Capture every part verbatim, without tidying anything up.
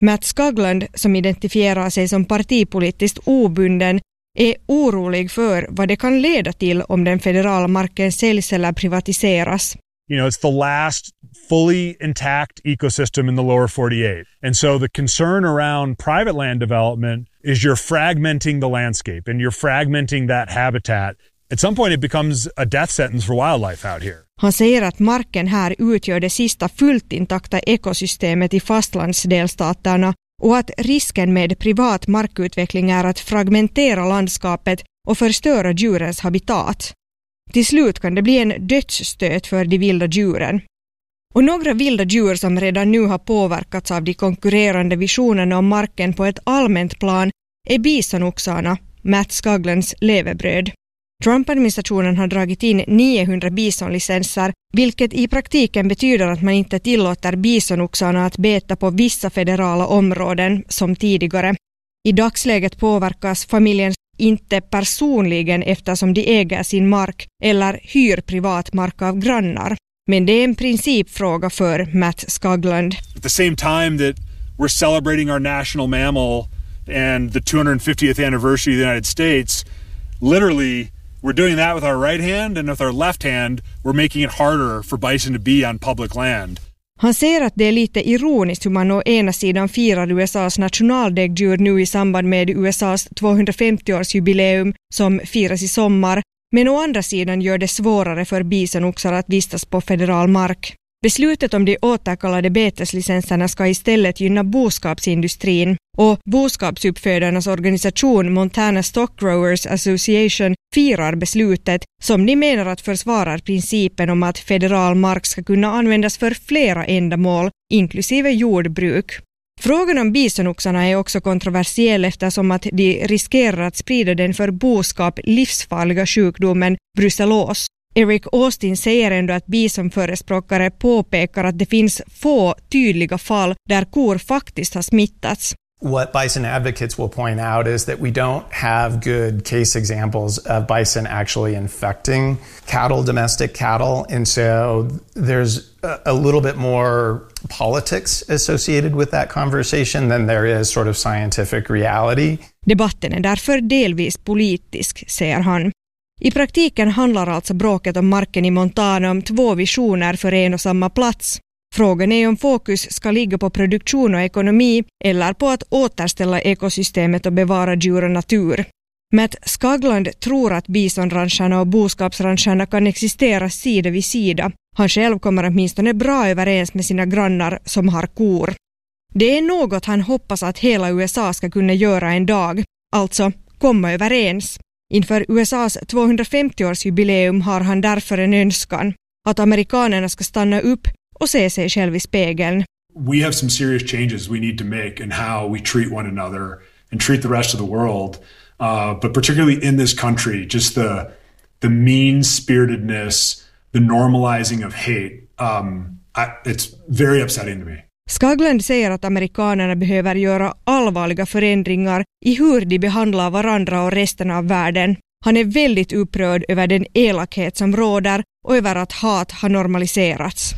Matt Skoglund, som identifierar sig som partipolitiskt obunden, är orolig för vad det kan leda till om den federala marken säljs eller privatiseras. You know, it's the last fully intact ecosystem in the lower forty-eight. And so the concern around private land development is you're fragmenting the landscape and you're fragmenting that habitat. At some point it becomes a death sentence for wildlife out here. Han säger att marken här utgör det sista fullt intakta ekosystemet i fastlandsdelstaterna och att risken med privat markutveckling är att fragmentera landskapet och förstöra djurens habitat. Till slut kan det bli en dödsstöt för de vilda djuren. Och några vilda djur som redan nu har påverkats av de konkurrerande visionerna om marken på ett allmänt plan är bisonoxarna, Matt Skoglunds levebröd. Trump-administrationen har dragit in niohundra bisonlicenser, vilket i praktiken betyder att man inte tillåter bisonoxarna att beta på vissa federala områden som tidigare. I dagsläget påverkas familjen inte personligen eftersom de äger sin mark eller hyr privat mark av grannar. Men det är en principfråga för Matt Skoglund. At the same time that we're celebrating our national mammal and the two hundred fiftieth anniversary of the United States, literally we're doing that with our right hand, and with our left hand we're making it harder for bison to be on public land. Han säger att det är lite ironiskt hur man å ena sidan firar U S A:s nationaldäggdjur nu i samband med U S A:s tvåhundrafemtioårsjubileum som firas i sommar, men å andra sidan gör det svårare för bisonoxar att vistas på federal mark. Beslutet om de återkallade beteslicenserna ska istället gynna boskapsindustrin, och boskapsuppfödarnas organisation Montana Stock Growers Association firar beslutet som de menar att försvarar principen om att federal mark ska kunna användas för flera ändamål, inklusive jordbruk. Frågan om bisonoxarna är också kontroversiell eftersom att de riskerar att sprida den för boskap livsfarliga sjukdomen brucellos. Eric Austin säger ändå att bisonförespråkare påpekar att det finns få tydliga fall där kor faktiskt har smittats. What bison advocates will point out is that we don't have good case examples of bison actually infecting cattle, domestic cattle, and so there's a, a little bit more politics associated with that conversation than there is sort of scientific reality. Debatten är därför delvis politisk, säger han. I praktiken handlar alltså bråket om marken i Montana om två visioner för en och samma plats. Frågan är om fokus ska ligga på produktion och ekonomi eller på att återställa ekosystemet och bevara djur och natur. Matt Skoglund tror att bisonrancharna och boskapsrancharna kan existera sida vid sida. Han själv kommer åtminstone bra överens med sina grannar som har kor. Det är något han hoppas att hela U S A ska kunna göra en dag, alltså komma överens. Inför U S A:s tvåhundrafemtioårsjubileum har han därför en önskan att amerikanerna ska stanna upp och se sig själv i spegeln. We have some serious changes we need to make in how we treat one another and treat the rest of the world. Uh, but particularly in this country, just the the mean-spiritedness, the normalizing of hate, um, I, it's very upsetting to me. Skoglund säger att amerikanerna behöver göra allvarliga förändringar i hur de behandlar varandra och resten av världen. Han är väldigt upprörd över den elakhet som råder och över att hat har normaliserats.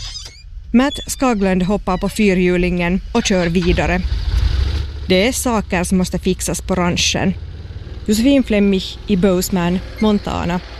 Matt Skoglund hoppar på fyrhjulingen och kör vidare. Det är saker som måste fixas på ranchen. Josefin Flemmich i Bozeman, Montana.